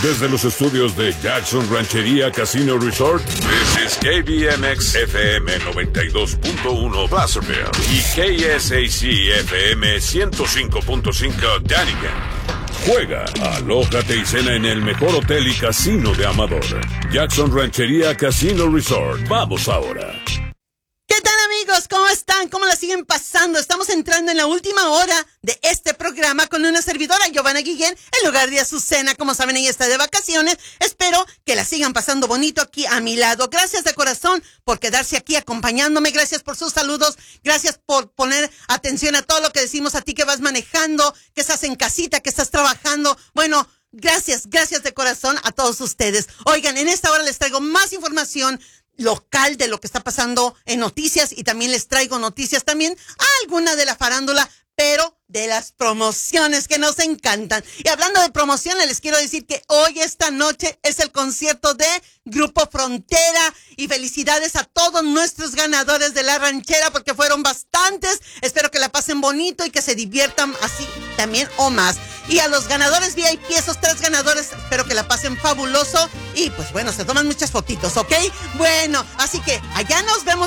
Desde los estudios de Jackson Ranchería Casino Resort, this is KBMX FM 92.1 Placerville y KSAC FM 105.5 Dunnigan. Juega, alójate y cena en el mejor hotel y casino de Amador. Jackson Ranchería Casino Resort. Vamos ahora. ¿Qué tal, amigos? ¿Cómo están? ¿Cómo la siguen pasando? Estamos entrando en la última hora de este programa con una servidora, Giovanna Guillén, en lugar de Azucena. Como saben, ella está de vacaciones. Espero que la sigan pasando bonito aquí a mi lado. Gracias de corazón por quedarse aquí acompañándome. Gracias por sus saludos. Gracias por poner atención a todo lo que decimos a ti que vas manejando, que estás en casita, que estás trabajando. Bueno, gracias de corazón a todos ustedes. Oigan, en esta hora les traigo más información local de lo que está pasando en noticias y también les traigo noticias también alguna de la farándula, pero de las promociones que nos encantan. Y hablando de promociones, les quiero decir que hoy, esta noche, es el concierto de Grupo Frontera y felicidades a todos nuestros ganadores de la ranchera porque fueron bastantes. Espero que la pasen bonito y que se diviertan así también o más. Y a los ganadores VIP, esos 3 ganadores, espero que la pasen fabuloso y pues bueno, se toman muchas fotitos, ¿ok? Bueno, así que allá nos vemos